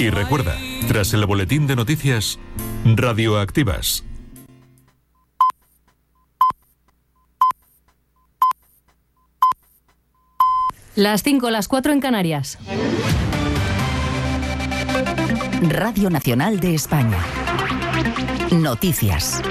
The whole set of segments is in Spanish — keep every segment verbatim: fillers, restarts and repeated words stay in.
Y recuerda, tras el boletín de noticias, Radioactivas. Las cinco, las cuatro en Canarias. Radio Nacional de España. Noticias.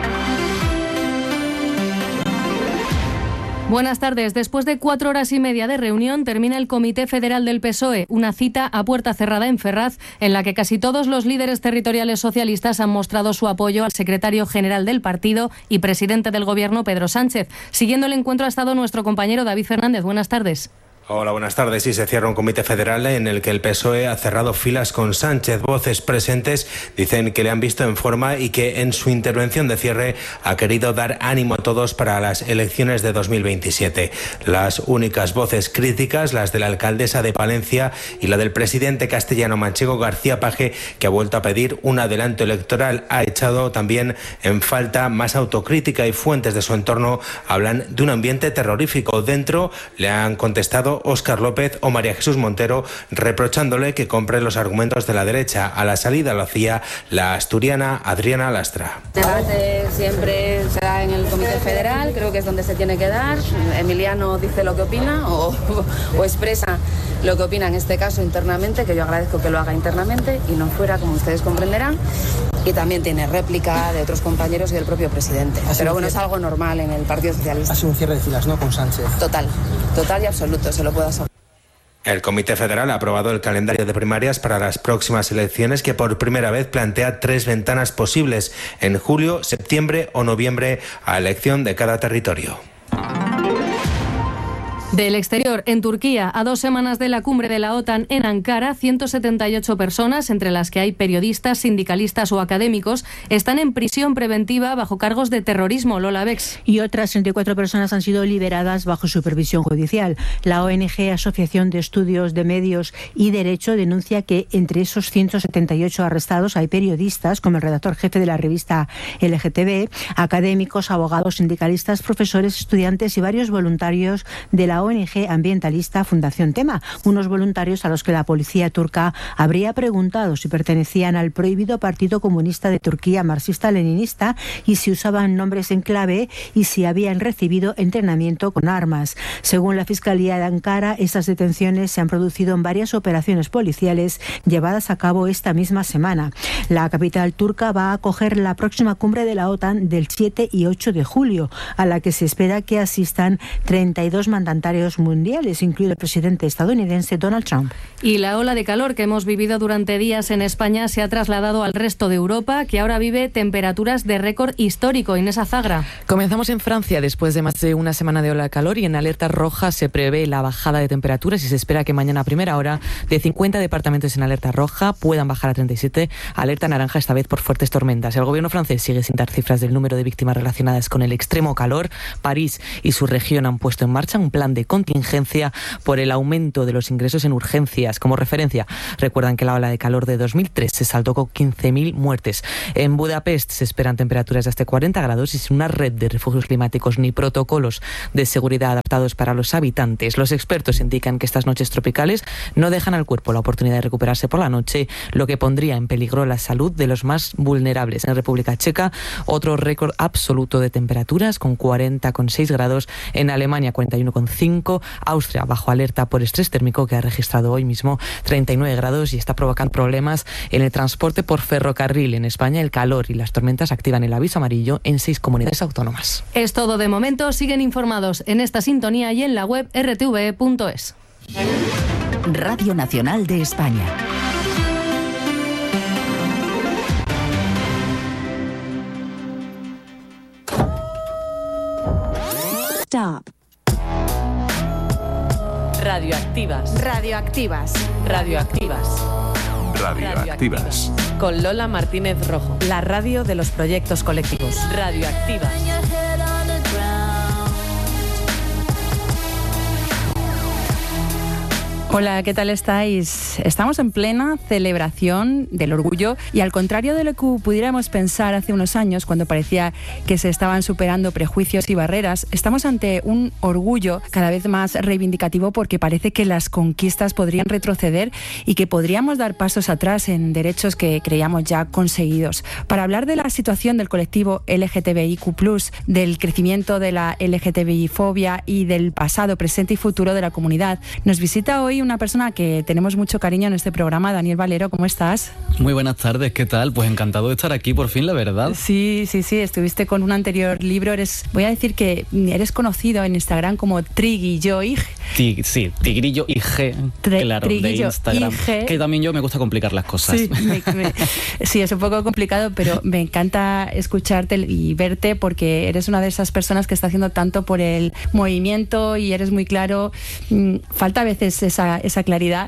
Buenas tardes. Después de cuatro horas y media de reunión, termina el Comité Federal del P S O E, una cita a puerta cerrada en Ferraz, en la que casi todos los líderes territoriales socialistas han mostrado su apoyo al secretario general del partido y presidente del Gobierno, Pedro Sánchez. Siguiendo el encuentro ha estado nuestro compañero David Fernández. Buenas tardes. Hola, buenas tardes. Sí, se cierra un comité federal en el que el P S O E ha cerrado filas con Sánchez. Voces presentes dicen que le han visto en forma y que en su intervención de cierre ha querido dar ánimo a todos para las elecciones de dos mil veintisiete. Las únicas voces críticas, las de la alcaldesa de Palencia y la del presidente castellano-manchego García Paje, que ha vuelto a pedir un adelanto electoral. Ha echado también en falta más autocrítica y fuentes de su entorno hablan de un ambiente terrorífico. Dentro le han contestado Óscar López o María Jesús Montero, reprochándole que compre los argumentos de la derecha. A la salida lo hacía la asturiana Adriana Lastra. El debate siempre será en el Comité Federal, creo que es donde se tiene que dar. Emiliano dice lo que opina o, o expresa lo que opina, en este caso internamente, que yo agradezco que lo haga internamente y no fuera, como ustedes comprenderán. Y también tiene réplica de otros compañeros y del propio presidente. Pero bueno, es algo normal en el Partido Socialista. Ha sido un cierre de filas, ¿no?, con Sánchez. Total, total y absoluto, se lo puedo asegurar. El Comité Federal ha aprobado el calendario de primarias para las próximas elecciones, que por primera vez plantea tres ventanas posibles: en julio, septiembre o noviembre, a elección de cada territorio. Del exterior, en Turquía, a dos semanas de la cumbre de la OTAN en Ankara, ciento setenta y ocho personas, entre las que hay periodistas, sindicalistas o académicos, están en prisión preventiva bajo cargos de terrorismo. Lola Bex. Y otras treinta y cuatro personas han sido liberadas bajo supervisión judicial. La O N G Asociación de Estudios de Medios y Derecho denuncia que entre esos ciento setenta y ocho arrestados hay periodistas, como el redactor jefe de la revista L G T B, académicos, abogados, sindicalistas, profesores, estudiantes y varios voluntarios de la O N G ambientalista Fundación Tema, unos voluntarios a los que la policía turca habría preguntado si pertenecían al prohibido Partido Comunista de Turquía marxista-leninista y si usaban nombres en clave y si habían recibido entrenamiento con armas. Según la Fiscalía de Ankara, estas detenciones se han producido en varias operaciones policiales llevadas a cabo esta misma semana. La capital turca va a acoger la próxima cumbre de la OTAN del siete y ocho de julio, a la que se espera que asistan treinta y dos mandatarios mundiales, incluido el presidente estadounidense Donald Trump. Y la ola de calor que hemos vivido durante días en España se ha trasladado al resto de Europa, que ahora vive temperaturas de récord histórico. Inés Azagra. Comenzamos en Francia después de más de una semana de ola de calor y en alerta roja se prevé la bajada de temperaturas y se espera que mañana a primera hora de cincuenta departamentos en alerta roja puedan bajar a treinta y siete, alerta naranja esta vez por fuertes tormentas. El gobierno francés sigue sin dar cifras del número de víctimas relacionadas con el extremo calor. París y su región han puesto en marcha un plan de contingencia por el aumento de los ingresos en urgencias. Como referencia, recuerdan que la ola de calor de dos mil tres se saldó con quince mil muertes. En Budapest se esperan temperaturas de hasta cuarenta grados y sin una red de refugios climáticos ni protocolos de seguridad adaptados para los habitantes. Los expertos indican que estas noches tropicales no dejan al cuerpo la oportunidad de recuperarse por la noche, lo que pondría en peligro la salud de los más vulnerables. En República Checa, otro récord absoluto de temperaturas con cuarenta coma seis grados. En Alemania, cuarenta y uno coma cinco. Austria bajo alerta por estrés térmico, que ha registrado hoy mismo treinta y nueve grados y está provocando problemas en el transporte por ferrocarril. En España, el calor y las tormentas activan el aviso amarillo en seis comunidades autónomas. Es todo de momento. Siguen informados en esta sintonía y en la web r t v punto es. Radio Nacional de España. Stop. Radioactivas. Radioactivas. Radioactivas. Radioactivas. Con Lola Martínez Rojo. La radio de los proyectos colectivos. Radioactivas. Hola, ¿qué tal estáis? Estamos en plena celebración del orgullo y al contrario de lo que pudiéramos pensar hace unos años, cuando parecía que se estaban superando prejuicios y barreras, estamos ante un orgullo cada vez más reivindicativo porque parece que las conquistas podrían retroceder y que podríamos dar pasos atrás en derechos que creíamos ya conseguidos. Para hablar de la situación del colectivo L G T B I Q plus, del crecimiento de la L G T B I-fobia y del pasado, presente y futuro de la comunidad, nos visita hoy una persona que tenemos mucho cariño en este programa. Daniel Valero, ¿cómo estás? Muy buenas tardes, ¿qué tal? Pues encantado de estar aquí, por fin, la verdad. Sí, sí, sí, estuviste con un anterior libro. Eres, voy a decir que eres conocido en Instagram como Triguillo I G. Ti, sí, Tigrillo I G, Tre, claro, de Instagram. I G. Que también yo me gusta complicar las cosas. Sí, me, me, sí, es un poco complicado, pero me encanta escucharte y verte porque eres una de esas personas que está haciendo tanto por el movimiento y eres muy claro. Falta a veces esa, esa claridad.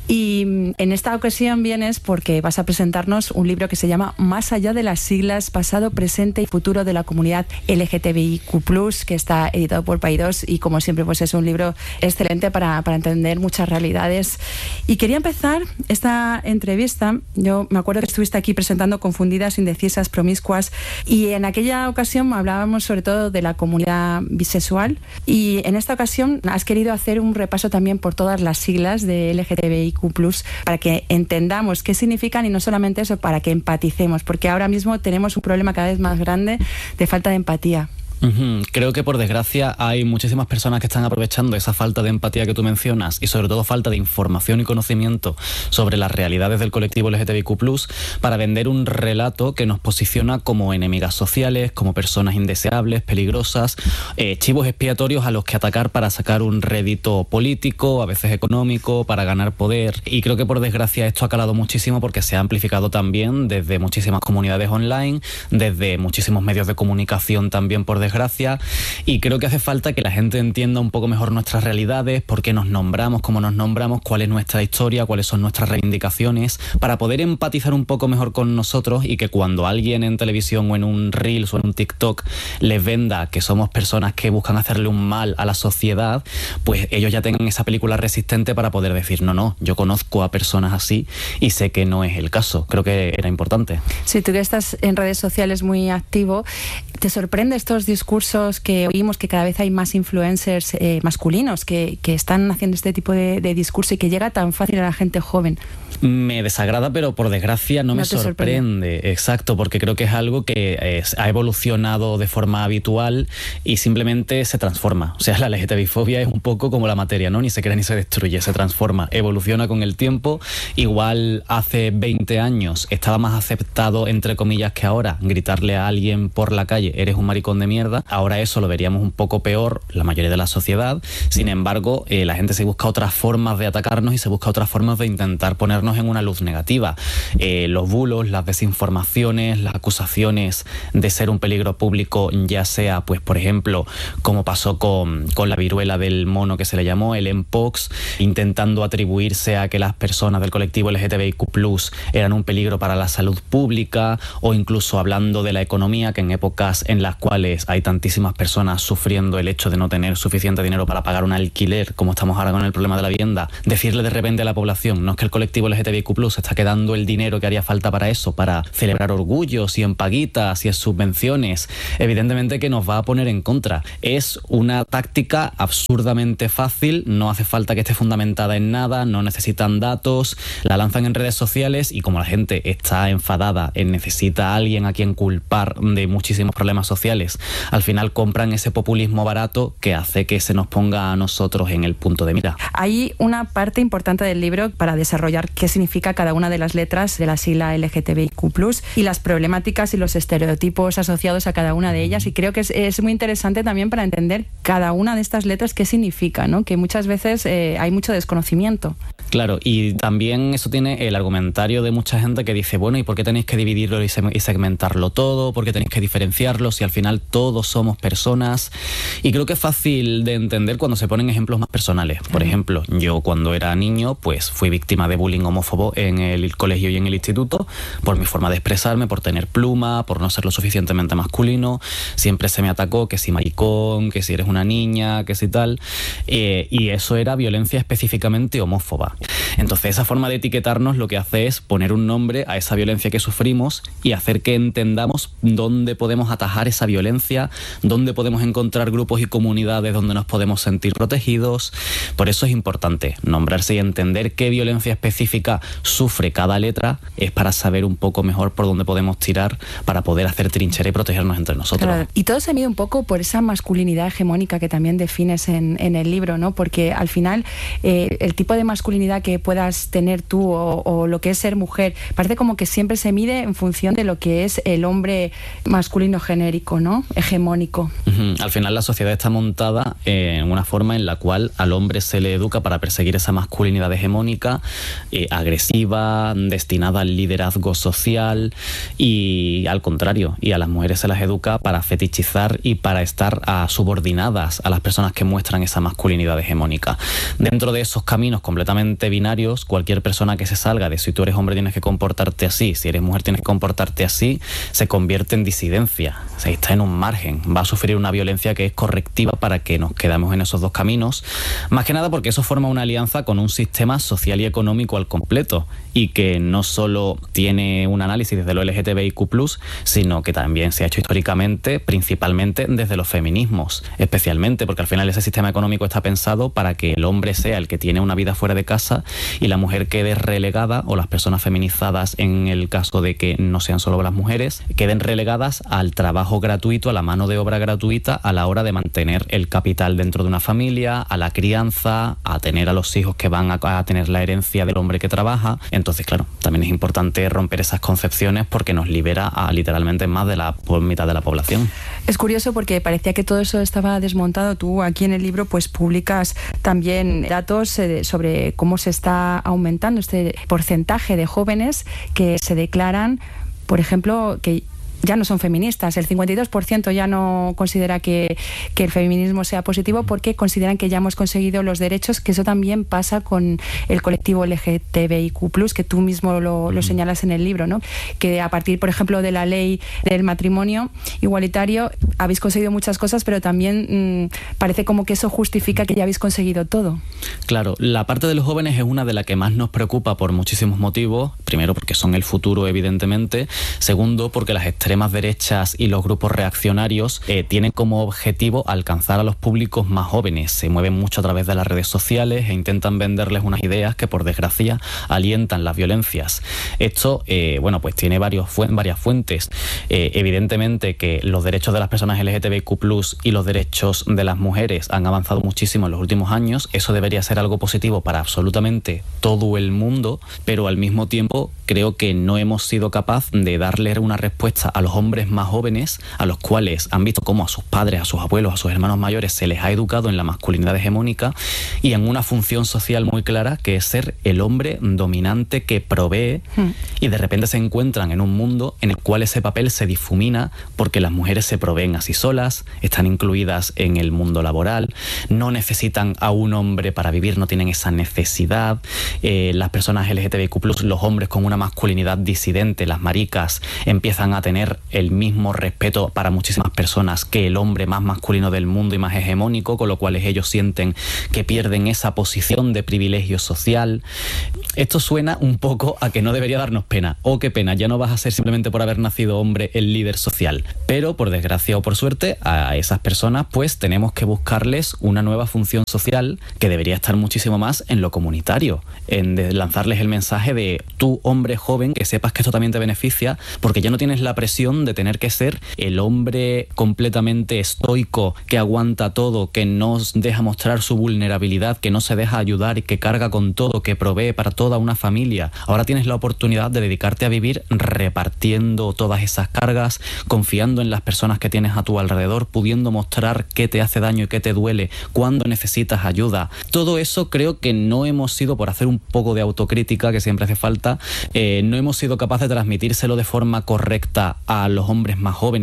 Y en esta ocasión vienes porque vas a presentarnos un libro que se llama Más allá de las siglas, pasado, presente y futuro de la comunidad L G T B I Q plus, que está editado por Paidós y como siempre pues es un libro excelente para, para entender muchas realidades. Y quería empezar esta entrevista, yo me acuerdo que estuviste aquí presentando Confundidas, Indecisas, Promiscuas, y en aquella ocasión hablábamos sobre todo de la comunidad bisexual, y en esta ocasión has querido hacer un repaso también por todas las siglas de L G T B I Q plus, para que entendamos qué significan y no solamente eso, para que empaticemos, porque ahora mismo tenemos un problema cada vez más grande de falta de empatía. Uh-huh. Creo que por desgracia hay muchísimas personas que están aprovechando esa falta de empatía que tú mencionas y sobre todo falta de información y conocimiento sobre las realidades del colectivo L G T B I Q plus para vender un relato que nos posiciona como enemigas sociales, como personas indeseables, peligrosas, eh, chivos expiatorios a los que atacar para sacar un rédito político, a veces económico, para ganar poder. Y creo que por desgracia esto ha calado muchísimo porque se ha amplificado también desde muchísimas comunidades online, desde muchísimos medios de comunicación también por desgracia. Gracias, y creo que hace falta que la gente entienda un poco mejor nuestras realidades, por qué nos nombramos, cómo nos nombramos, cuál es nuestra historia, cuáles son nuestras reivindicaciones, para poder empatizar un poco mejor con nosotros y que cuando alguien en televisión o en un Reels o en un TikTok les venda que somos personas que buscan hacerle un mal a la sociedad, pues ellos ya tengan esa película resistente para poder decir no, no, yo conozco a personas así y sé que no es el caso. Creo que era importante. Sí, tú que estás en redes sociales muy activo, ¿te sorprende estos discursos que oímos, que cada vez hay más influencers eh, masculinos que, que están haciendo este tipo de, de discurso y que llega tan fácil a la gente joven? Me desagrada, pero por desgracia no, no me sorprende. sorprende. Exacto, porque creo que es algo que es, ha evolucionado de forma habitual y simplemente se transforma. O sea, la L G T B I fobia es un poco como la materia, ¿no? Ni se crea ni se destruye, se transforma, evoluciona con el tiempo. Igual hace veinte años estaba más aceptado, entre comillas, que ahora gritarle a alguien por la calle, eres un maricón de mierda. Ahora eso lo veríamos un poco peor, la mayoría de la sociedad. Sin embargo, eh, la gente se busca otras formas de atacarnos y se busca otras formas de intentar ponernos en una luz negativa. Eh, los bulos, las desinformaciones, las acusaciones de ser un peligro público, ya sea, pues por ejemplo, como pasó con, con la viruela del mono que se le llamó, el Mpox, intentando atribuirse a que las personas del colectivo L G T B I Q plus eran un peligro para la salud pública, o incluso hablando de la economía, que en épocas en las cuales hay tantísimas personas sufriendo el hecho de no tener suficiente dinero para pagar un alquiler, como estamos ahora con el problema de la vivienda, decirle de repente a la población, no es que el colectivo L G T B I Q plus está quedando el dinero que haría falta para eso, para celebrar orgullos, y en paguitas y en subvenciones, evidentemente que nos va a poner en contra. Es una táctica absurdamente fácil, no hace falta que esté fundamentada en nada, no necesitan datos, la lanzan en redes sociales y como la gente está enfadada, necesita a alguien a quien culpar de muchísimos problemas sociales, al final compran ese populismo barato que hace que se nos ponga a nosotros en el punto de mira. Hay una parte importante del libro para desarrollar qué significa cada una de las letras de la sigla L G T B I Q plus y las problemáticas y los estereotipos asociados a cada una de ellas, y creo que es, es muy interesante también para entender cada una de estas letras qué significa, ¿no? Que muchas veces eh, hay mucho desconocimiento. Claro, y también eso tiene el argumentario de mucha gente que dice, bueno, ¿y por qué tenéis que dividirlo y segmentarlo todo? ¿Por qué tenéis que diferenciarlo? Si al final todo todos somos personas, y creo que es fácil de entender cuando se ponen ejemplos más personales. Por ejemplo, yo cuando era niño pues fui víctima de bullying homófobo en el colegio y en el instituto por mi forma de expresarme, por tener pluma, por no ser lo suficientemente masculino. Siempre se me atacó que si maricón, que si eres una niña, que si tal, eh, y eso era violencia específicamente homófoba. Entonces esa forma de etiquetarnos lo que hace es poner un nombre a esa violencia que sufrimos y hacer que entendamos dónde podemos atajar esa violencia, dónde podemos encontrar grupos y comunidades donde nos podemos sentir protegidos. Por eso es importante nombrarse y entender qué violencia específica sufre cada letra, es para saber un poco mejor por dónde podemos tirar para poder hacer trinchera y protegernos entre nosotros. Claro. Y todo se mide un poco por esa masculinidad hegemónica que también defines en, en el libro, ¿no? Porque al final eh, el tipo de masculinidad que puedas tener tú o, o lo que es ser mujer, parece como que siempre se mide en función de lo que es el hombre masculino genérico, ¿no? Hegemónico. Uh-huh. Al final la sociedad está montada en una forma en la cual al hombre se le educa para perseguir esa masculinidad hegemónica, eh, agresiva, destinada al liderazgo social, y al contrario, y a las mujeres se las educa para fetichizar y para estar uh, subordinadas a las personas que muestran esa masculinidad hegemónica. Dentro de esos caminos completamente binarios, cualquier persona que se salga de si tú eres hombre tienes que comportarte así, si eres mujer tienes que comportarte así, se convierte en disidencia, o sea, está en un margen, va a sufrir una violencia que es correctiva para que nos quedamos en esos dos caminos, más que nada porque eso forma una alianza con un sistema social y económico al completo, y que no solo tiene un análisis desde lo L G T B I Q plus, sino que también se ha hecho históricamente, principalmente desde los feminismos, especialmente porque al final ese sistema económico está pensado para que el hombre sea el que tiene una vida fuera de casa y la mujer quede relegada, o las personas feminizadas en el caso de que no sean solo las mujeres, queden relegadas al trabajo gratuito, a la mano de obra gratuita a la hora de mantener el capital dentro de una familia, a la crianza, a tener a los hijos que van a, a tener la herencia del hombre que trabaja. Entonces, claro, también es importante romper esas concepciones porque nos libera a literalmente más de la por mitad de la población. Es curioso porque parecía que todo eso estaba desmontado. Tú aquí en el libro pues publicas también datos sobre cómo se está aumentando este porcentaje de jóvenes que se declaran, por ejemplo, que ya no son feministas. El cincuenta y dos por ciento ya no considera que, que el feminismo sea positivo porque consideran que ya hemos conseguido los derechos, que eso también pasa con el colectivo L G T B I Q plus, que tú mismo lo, lo señalas en el libro, ¿no? Que a partir, por ejemplo, de la ley del matrimonio igualitario habéis conseguido muchas cosas, pero también mmm, parece como que eso justifica que ya habéis conseguido todo. Claro, la parte de los jóvenes es una de las que más nos preocupa por muchísimos motivos. Primero, porque son el futuro, evidentemente. Segundo, porque las extremas derechas y los grupos reaccionarios eh, tienen como objetivo alcanzar a los públicos más jóvenes. Se mueven mucho a través de las redes sociales e intentan venderles unas ideas que, por desgracia, alientan las violencias. Esto, eh, bueno, pues tiene varios fu- varias fuentes. Eh, evidentemente que los derechos de las personas L G T B I Q plus y los derechos de las mujeres han avanzado muchísimo en los últimos años. Eso debería ser algo positivo para absolutamente todo el mundo, pero al mismo tiempo creo que no hemos sido capaz de darle una respuesta a los hombres más jóvenes, a los cuales han visto cómo a sus padres, a sus abuelos, a sus hermanos mayores se les ha educado en la masculinidad hegemónica y en una función social muy clara, que es ser el hombre dominante que provee, hmm. y de repente se encuentran en un mundo en el cual ese papel se difumina porque las mujeres se proveen así solas, están incluidas en el mundo laboral, no necesitan a un hombre para vivir, no tienen esa necesidad. Eh, las personas L G T B I Q plus, los hombres con una masculinidad disidente, las maricas, empiezan a tener el mismo respeto para muchísimas personas que el hombre más masculino del mundo y más hegemónico, con lo cual ellos sienten que pierden esa posición de privilegio social. Esto suena un poco a que no debería darnos pena. Oh, qué pena, ya no vas a ser simplemente por haber nacido hombre el líder social. Pero, por desgracia o por suerte, a esas personas pues tenemos que buscarles una nueva función social que debería estar muchísimo más en lo comunitario, en de lanzarles el mensaje de tú, hombre joven, que sepas que esto también te beneficia, porque ya no tienes la presión de tener que ser el hombre completamente estoico, que aguanta todo, que no deja mostrar su vulnerabilidad, que no se deja ayudar y que carga con todo, que provee para toda una familia. Ahora tienes la oportunidad de dedicarte a vivir repartiendo todas esas cargas, confiando en las personas que tienes a tu alrededor, pudiendo mostrar qué te hace daño y qué te duele, cuándo necesitas ayuda. Todo eso creo que no hemos sido, por hacer un poco de autocrítica, que siempre hace falta, eh, no hemos sido capaces de transmitírselo de forma correcta a los hombres más jóvenes,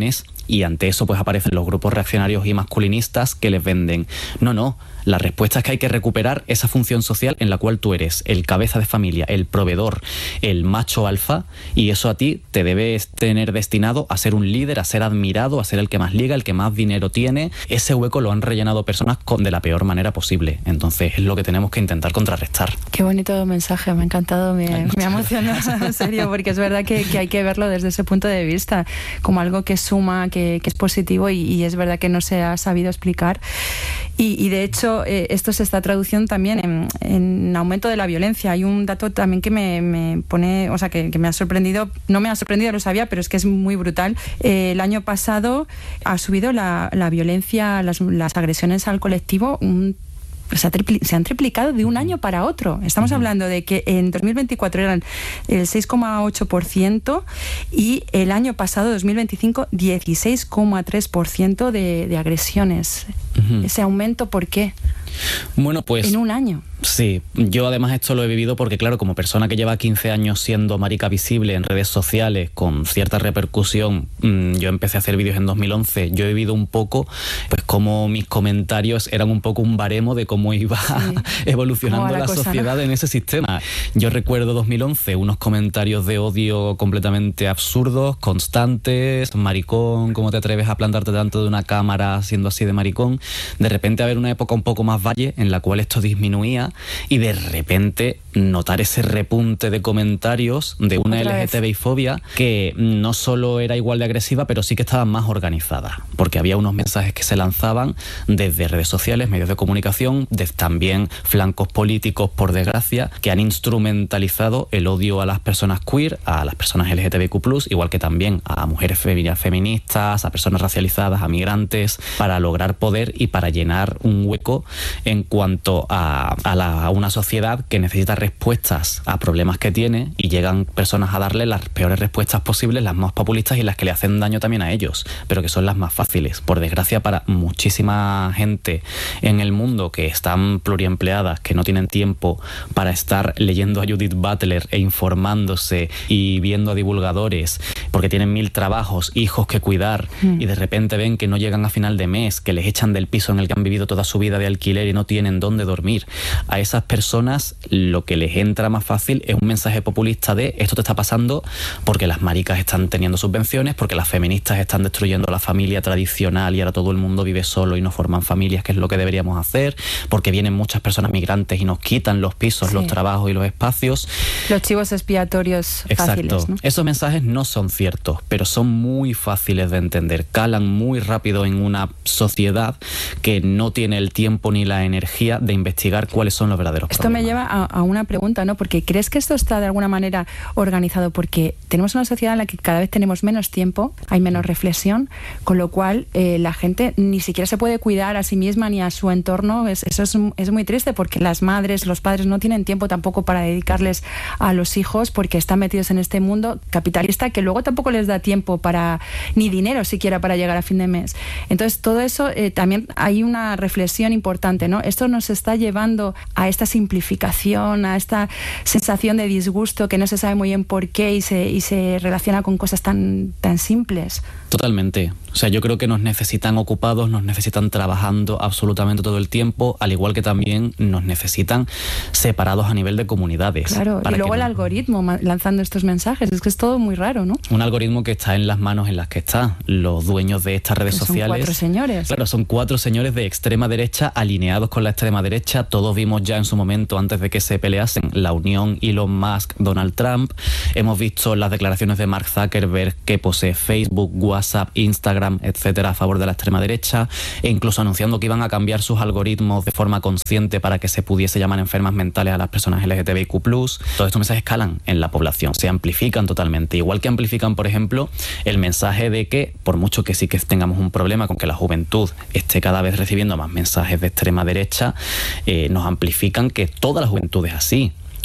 y ante eso pues aparecen los grupos reaccionarios y masculinistas que les venden, no, no, la respuesta es que hay que recuperar esa función social en la cual tú eres el cabeza de familia, el proveedor, el macho alfa, y eso a ti te debes tener destinado a ser un líder, a ser admirado, a ser el que más liga, el que más dinero tiene. Ese hueco lo han rellenado personas con, de la peor manera posible. Entonces es lo que tenemos que intentar contrarrestar. Qué bonito mensaje, me ha encantado, me, me ha emocionado, en serio, porque es verdad que, que hay que verlo desde ese punto de vista, como algo que suma, que, que es positivo, y, y es verdad que no se ha sabido explicar. Y, y de hecho, eh, esto se está traduciendo también en, en aumento de la violencia. Hay un dato también que me, me pone, o sea, que, que me ha sorprendido, no me ha sorprendido, lo sabía, pero es que es muy brutal. Eh, el año pasado ha subido la, la violencia, las, las agresiones al colectivo un Se, ha tripli- se han triplicado de un año para otro. Estamos hablando de que en dos mil veinticuatro eran el seis coma ocho por ciento y el año pasado, dos mil veinticinco, dieciséis coma tres por ciento de, de agresiones. Uh-huh. Ese aumento, ¿por qué? Bueno, pues... En un año. Sí, yo además esto lo he vivido porque, claro, como persona que lleva quince años siendo marica visible en redes sociales con cierta repercusión, mmm, yo empecé a hacer vídeos en dos mil once, yo he vivido un poco, pues como mis comentarios eran un poco un baremo de cómo iba sí. evolucionando la, la cosa, sociedad, ¿no?, en ese sistema. Yo recuerdo dos mil once, unos comentarios de odio completamente absurdos, constantes, maricón, ¿cómo te atreves a plantarte delante de una cámara siendo así de maricón? De repente haber una época un poco más valle en la cual esto disminuía, y de repente notar ese repunte de comentarios de una L G T B I fobia que no solo era igual de agresiva, pero sí que estaba más organizada, porque había unos mensajes que se lanzaban desde redes sociales, medios de comunicación, desde también flancos políticos, por desgracia, que han instrumentalizado el odio a las personas queer, a las personas L G T B I Q plus, igual que también a mujeres feministas, a personas racializadas, a migrantes, para lograr poder y para llenar un hueco en cuanto a, a, la, a una sociedad que necesita respuestas a problemas que tiene, y llegan personas a darle las peores respuestas posibles, las más populistas y las que le hacen daño también a ellos, pero que son las más fáciles. Por desgracia, para muchísima gente en el mundo que están pluriempleadas, que no tienen tiempo para estar leyendo a Judith Butler e informándose y viendo a divulgadores, porque tienen mil trabajos, hijos que cuidar, mm. y de repente ven que no llegan a final de mes, que les echan del piso en el que han vivido toda su vida de alquiler y no tienen dónde dormir. A esas personas lo que les entra más fácil es un mensaje populista de esto te está pasando porque las maricas están teniendo subvenciones, porque las feministas están destruyendo la familia tradicional y ahora todo el mundo vive solo y no forman familias, que es lo que deberíamos hacer, porque vienen muchas personas migrantes y nos quitan los pisos, sí. los trabajos y los espacios. Los chivos expiatorios Exacto. fáciles, ¿no? Esos mensajes no son ciertos, pero son muy fáciles de entender, calan muy rápido en una sociedad que no tiene el tiempo ni la energía de investigar cuáles son los verdaderos Esto problemas. me lleva a, a una pregunta, ¿no? Porque ¿crees que esto está de alguna manera organizado? Porque tenemos una sociedad en la que cada vez tenemos menos tiempo, hay menos reflexión, con lo cual eh, la gente ni siquiera se puede cuidar a sí misma ni a su entorno. Es, eso es, es muy triste, porque las madres, los padres no tienen tiempo tampoco para dedicarles a los hijos, porque están metidos en este mundo capitalista que luego tampoco les da tiempo para, ni dinero siquiera para llegar a fin de mes. Entonces todo eso eh, también hay una reflexión importante, ¿no? Esto nos está llevando a esta simplificación, a esta sensación de disgusto que no se sabe muy bien por qué y se, y se relaciona con cosas tan, tan simples. Totalmente. O sea, yo creo que nos necesitan ocupados, nos necesitan trabajando absolutamente todo el tiempo, al igual que también nos necesitan separados a nivel de comunidades. Claro, y luego el no... algoritmo lanzando estos mensajes, es que es todo muy raro, ¿no? Un algoritmo que está en las manos en las que está. Los dueños de estas redes son sociales... Son cuatro señores. Claro, son cuatro señores de extrema derecha alineados con la extrema derecha. Todos vimos ya en su momento, antes de que se peleasen, la unión Elon Musk-Donald Trump. Hemos visto las declaraciones de Mark Zuckerberg, que posee Facebook, WhatsApp, Instagram, etcétera, a favor de la extrema derecha, e incluso anunciando que iban a cambiar sus algoritmos de forma consciente para que se pudiese llamar enfermas mentales a las personas L G T B I Q plus. Todos estos mensajes escalan en la población, se amplifican totalmente, igual que amplifican, por ejemplo, el mensaje de que, por mucho que sí que tengamos un problema con que la juventud esté cada vez recibiendo más mensajes de extrema derecha, eh, nos amplifican que toda la juventud es así. O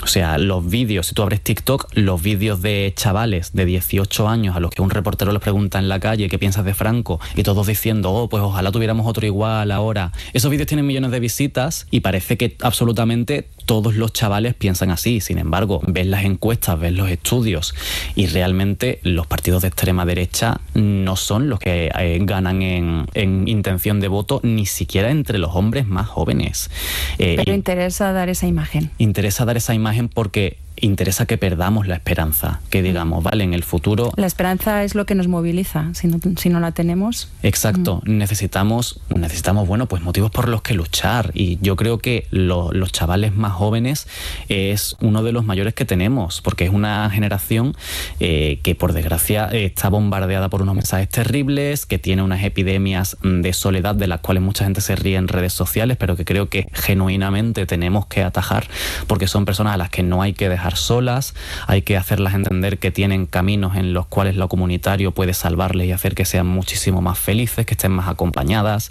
O sea, los vídeos, si tú abres TikTok, los vídeos de chavales de dieciocho años a los que un reportero les pregunta en la calle qué piensas de Franco y todos diciendo, oh, pues ojalá tuviéramos otro igual ahora. Esos vídeos tienen millones de visitas y parece que absolutamente todos los chavales piensan así. Sin embargo, ves las encuestas, ves los estudios y realmente los partidos de extrema derecha no son los que eh, ganan en, en intención de voto, ni siquiera entre los hombres más jóvenes. Eh, Pero interesa dar esa imagen. Interesa dar esa imagen porque interesa que perdamos la esperanza, que digamos, vale, en el futuro... La esperanza es lo que nos moviliza, si no, si no la tenemos... Exacto, mm. necesitamos, necesitamos, bueno, pues motivos por los que luchar, y yo creo que lo, los chavales más jóvenes es uno de los mayores que tenemos, porque es una generación eh, que por desgracia está bombardeada por unos mensajes terribles, que tiene unas epidemias de soledad de las cuales mucha gente se ríe en redes sociales, pero que creo que genuinamente tenemos que atajar, porque son personas a las que no hay que dejar solas, hay que hacerlas entender que tienen caminos en los cuales lo comunitario puede salvarles y hacer que sean muchísimo más felices, que estén más acompañadas,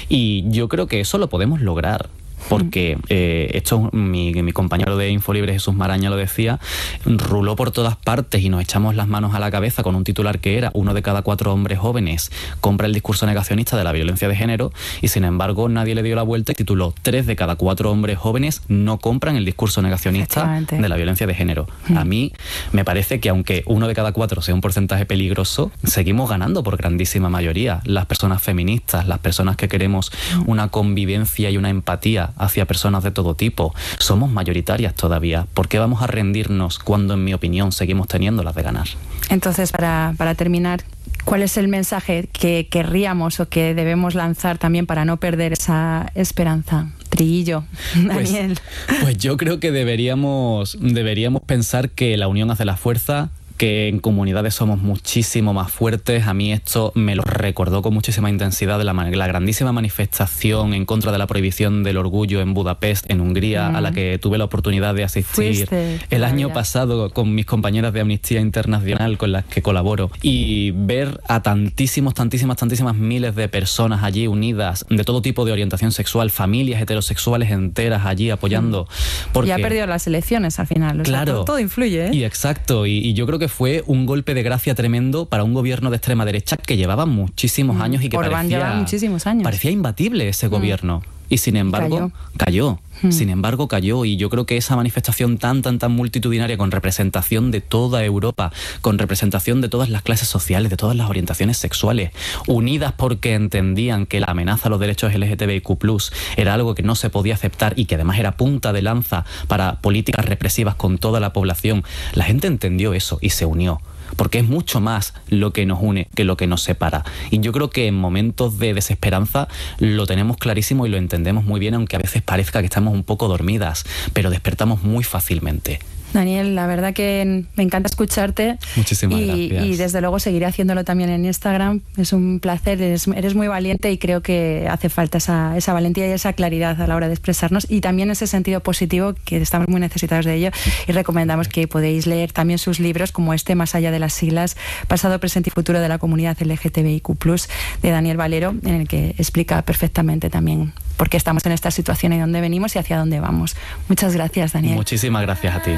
y yo creo que eso lo podemos lograr. Porque eh, esto, mi, mi compañero de Infolibre, Jesús Maraña, lo decía, ruló por todas partes y nos echamos las manos a la cabeza con un titular que era: uno de cada cuatro hombres jóvenes compra el discurso negacionista de la violencia de género, y sin embargo nadie le dio la vuelta y tituló: tres de cada cuatro hombres jóvenes no compran el discurso negacionista de la violencia de género. Mm. A mí me parece que aunque uno de cada cuatro sea un porcentaje peligroso, seguimos ganando por grandísima mayoría. Las personas feministas, las personas que queremos una convivencia y una empatía hacia personas de todo tipo, somos mayoritarias todavía. ¿Por qué vamos a rendirnos cuando, en mi opinión, seguimos teniendo las de ganar? Entonces, para, para terminar, ¿cuál es el mensaje que querríamos o que debemos lanzar también para no perder esa esperanza? Trillillo, Daniel. Pues, pues yo creo que deberíamos, deberíamos pensar que la unión hace la fuerza, que en comunidades somos muchísimo más fuertes. A mí esto me lo recordó con muchísima intensidad de la, la grandísima manifestación en contra de la prohibición del orgullo en Budapest, en Hungría, mm. a la que tuve la oportunidad de asistir Fuiste, el año vaya. pasado con mis compañeras de Amnistía Internacional con las que colaboro, y ver a tantísimos, tantísimas, tantísimas miles de personas allí unidas, de todo tipo de orientación sexual, familias heterosexuales enteras allí apoyando. Mm. Porque, ya ha perdido las elecciones al final. O claro. sea, todo, todo influye, ¿eh? Y exacto, y, y yo creo que fue un golpe de gracia tremendo para un gobierno de extrema derecha que llevaba muchísimos mm. años y que Orbán parecía, muchísimos años. parecía imbatible ese mm. gobierno. Y sin embargo, cayó. cayó. Mm. Sin embargo, cayó. Y yo creo que esa manifestación tan, tan, tan multitudinaria, con representación de toda Europa, con representación de todas las clases sociales, de todas las orientaciones sexuales, unidas porque entendían que la amenaza a los derechos L G T B I Q plus, era algo que no se podía aceptar y que además era punta de lanza para políticas represivas con toda la población. La gente entendió eso y se unió. Porque es mucho más lo que nos une que lo que nos separa. Y yo creo que en momentos de desesperanza lo tenemos clarísimo y lo entendemos muy bien, aunque a veces parezca que estamos un poco dormidas, pero despertamos muy fácilmente. Daniel, la verdad que me encanta escucharte. Muchísimas y, gracias. Y desde luego seguiré haciéndolo también en Instagram. Es un placer, eres, eres muy valiente y creo que hace falta esa, esa valentía y esa claridad a la hora de expresarnos, y también ese sentido positivo, que estamos muy necesitados de ello, y recomendamos que podéis leer también sus libros, como este Más allá de las siglas, pasado, presente y futuro de la comunidad L G T B I Q plus, de Daniel Valero, en el que explica perfectamente también por qué estamos en esta situación y dónde venimos y hacia dónde vamos. Muchas gracias, Daniel. Muchísimas gracias a ti.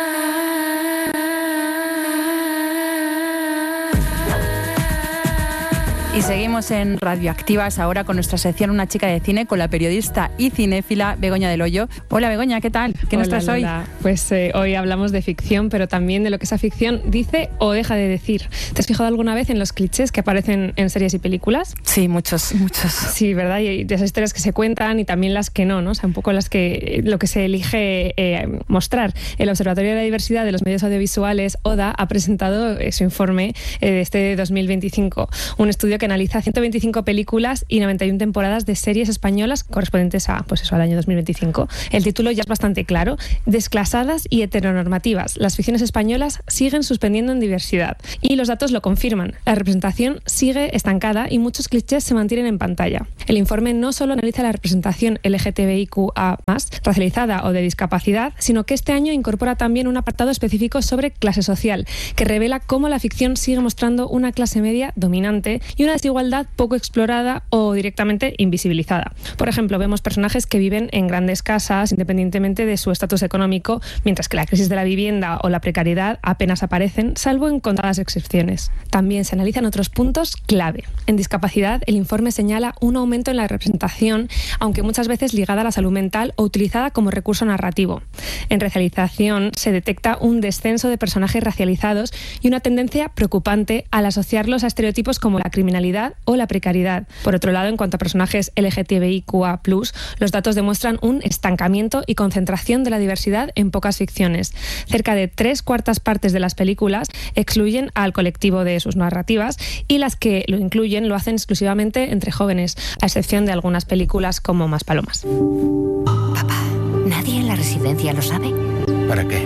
Y seguimos en Radioactivas ahora con nuestra sección Una chica de cine, con la periodista y cinéfila Begoña del Hoyo. Hola Begoña, ¿qué tal? ¿Qué nos traes hoy? Pues eh, hoy hablamos de ficción, pero también de lo que esa ficción dice o deja de decir. ¿Te has fijado alguna vez en los clichés que aparecen en series y películas? Sí, muchos, muchos. Sí, ¿verdad? Y de esas historias que se cuentan y también las que no, ¿no? O sea, un poco las que lo que se elige eh, mostrar. El Observatorio de la Diversidad de los Medios Audiovisuales, O D A, ha presentado eh, su informe eh, de este dos mil veinticinco, un estudio que que analiza ciento veinticinco películas y noventa y una temporadas de series españolas correspondientes a, pues eso, al año dos mil veinticinco. El título ya es bastante claro: desclasadas y heteronormativas. Las ficciones españolas siguen suspendiendo en diversidad. Y los datos lo confirman. La representación sigue estancada y muchos clichés se mantienen en pantalla. El informe no solo analiza la representación L G T B I Q A más, racializada o de discapacidad, sino que este año incorpora también un apartado específico sobre clase social, que revela cómo la ficción sigue mostrando una clase media dominante y una desigualdad poco explorada o directamente invisibilizada. Por ejemplo, vemos personajes que viven en grandes casas independientemente de su estatus económico, mientras que la crisis de la vivienda o la precariedad apenas aparecen, salvo en contadas excepciones. También se analizan otros puntos clave. En discapacidad, el informe señala un aumento en la representación, aunque muchas veces ligada a la salud mental o utilizada como recurso narrativo. En racialización se detecta un descenso de personajes racializados y una tendencia preocupante al asociarlos a estereotipos como la criminalidad o la precariedad. Por otro lado, en cuanto a personajes L G T B I Q A plus, los datos demuestran un estancamiento y concentración de la diversidad en pocas ficciones. Cerca de tres cuartas partes de las películas excluyen al colectivo de sus narrativas y las que lo incluyen lo hacen exclusivamente entre jóvenes, a excepción de algunas películas como Maspalomas. Papá, ¿nadie en la residencia lo sabe? ¿Para qué?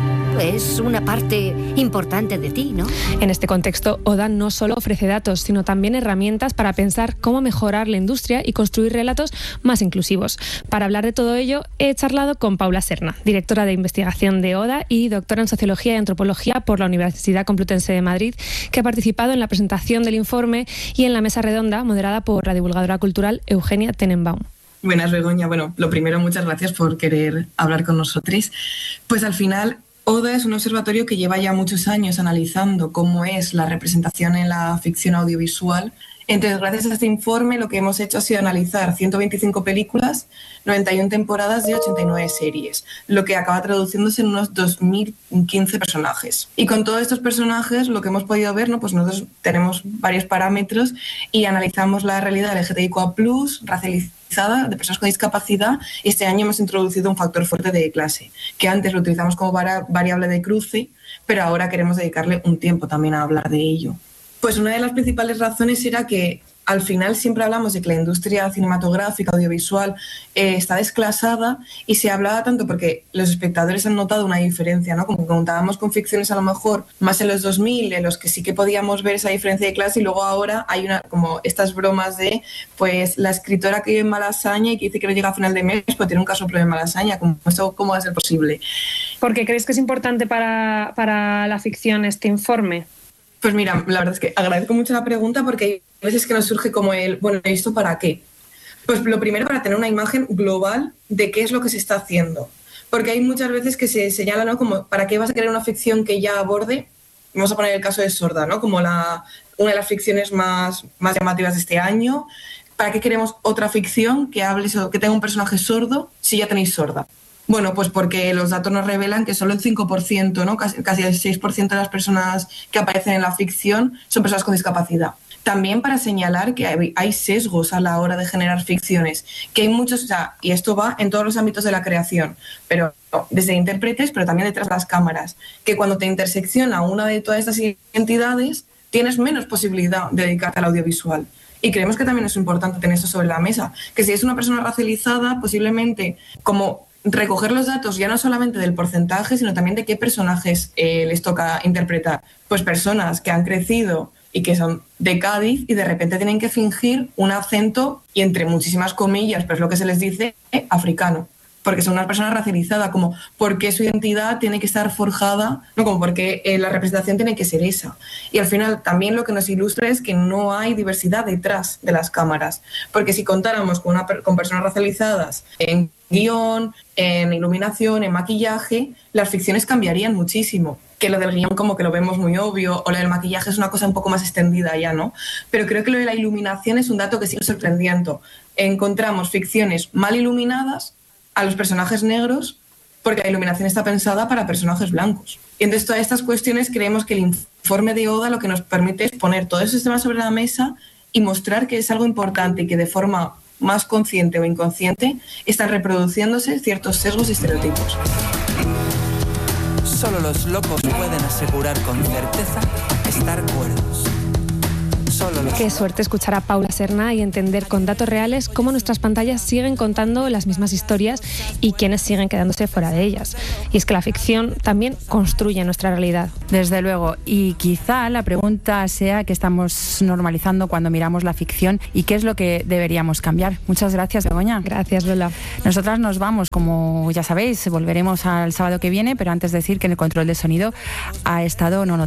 Es una parte importante de ti, ¿no? En este contexto, Oda no solo ofrece datos, sino también herramientas para pensar cómo mejorar la industria y construir relatos más inclusivos. Para hablar de todo ello, he charlado con Paula Serna, directora de investigación de Oda y doctora en Sociología y Antropología por la Universidad Complutense de Madrid, que ha participado en la presentación del informe y en la mesa redonda moderada por la divulgadora cultural Eugenia Tenenbaum. Buenas, Begoña. Bueno, lo primero, muchas gracias por querer hablar con nosotros. Pues al final, Oda es un observatorio que lleva ya muchos años analizando cómo es la representación en la ficción audiovisual. Entonces, gracias a este informe, lo que hemos hecho ha sido analizar ciento veinticinco películas, noventa y una temporadas y ochenta y nueve series, lo que acaba traduciéndose en unos dos mil quince personajes. Y con todos estos personajes, lo que hemos podido ver, ¿no? Pues nosotros tenemos varios parámetros y analizamos la realidad L G T B I Q A plus, racializada, de personas con discapacidad, y este año hemos introducido un factor fuerte de clase, que antes lo utilizamos como variable de cruce, pero ahora queremos dedicarle un tiempo también a hablar de ello. Pues una de las principales razones era que al final siempre hablamos de que la industria cinematográfica, audiovisual, eh, está desclasada, y se hablaba tanto porque los espectadores han notado una diferencia, ¿no? Como contábamos con ficciones a lo mejor más en los dos mil, en los que sí que podíamos ver esa diferencia de clase, y luego ahora hay una como estas bromas de pues la escritora que vive en Malasaña y que dice que no llega a final de mes, pues tiene un caso propio en Malasaña. ¿Cómo, esto, ¿Cómo va a ser posible? ¿Por qué crees que es importante para, para la ficción este informe? Pues mira, la verdad es que agradezco mucho la pregunta, porque hay veces que nos surge como el, bueno, ¿y esto para qué? Pues lo primero, para tener una imagen global de qué es lo que se está haciendo. Porque hay muchas veces que se señala, ¿no? Como, ¿para qué vas a querer una ficción que ya aborde? Vamos a poner el caso de Sorda, ¿no? Como la, una de las ficciones más, más llamativas de este año. ¿Para qué queremos otra ficción que hable, que tenga un personaje sordo si ya tenéis Sorda? Bueno, pues porque los datos nos revelan que solo el cinco por ciento, ¿no? casi, casi el seis por ciento de las personas que aparecen en la ficción son personas con discapacidad. También para señalar que hay, hay sesgos a la hora de generar ficciones, que hay muchos, o sea, y esto va en todos los ámbitos de la creación, pero desde intérpretes, pero también detrás de las cámaras, que cuando te intersecciona una de todas estas identidades, tienes menos posibilidad de dedicarte al audiovisual. Y creemos que también es importante tener esto sobre la mesa, que si es una persona racializada, posiblemente como recoger los datos ya no solamente del porcentaje, sino también de qué personajes eh, les toca interpretar. Pues personas que han crecido y que son de Cádiz y de repente tienen que fingir un acento, y entre muchísimas comillas, pero es lo que se les dice, eh, africano. Porque son una persona racializada, como porque su identidad tiene que estar forjada, no como porque eh, la representación tiene que ser esa. Y al final también lo que nos ilustra es que no hay diversidad detrás de las cámaras, porque si contáramos con, una, con personas racializadas en guión, en iluminación, en maquillaje, las ficciones cambiarían muchísimo. Que lo del guión como que lo vemos muy obvio, o lo del maquillaje es una cosa un poco más extendida ya, ¿no? Pero creo que lo de la iluminación es un dato que sigue sorprendiendo. Encontramos ficciones mal iluminadas a los personajes negros porque la iluminación está pensada para personajes blancos. Y entonces todas estas cuestiones creemos que el informe de Oda lo que nos permite es poner todos esos temas sobre la mesa y mostrar que es algo importante y que de forma más consciente o inconsciente están reproduciéndose ciertos sesgos y estereotipos. Solo los locos pueden asegurar con certeza estar cuerdos. Solo los... Qué suerte escuchar a Paula Serna y entender con datos reales cómo nuestras pantallas siguen contando las mismas historias y quiénes siguen quedándose fuera de ellas. Y es que la ficción también construye nuestra realidad. Desde luego. Y quizá la pregunta sea qué estamos normalizando cuando miramos la ficción y qué es lo que deberíamos cambiar. Muchas gracias, Begoña. Gracias, Lola. Nosotras nos vamos, como ya sabéis, volveremos al sábado que viene, pero antes decir que en el control de sonido ha estado Nono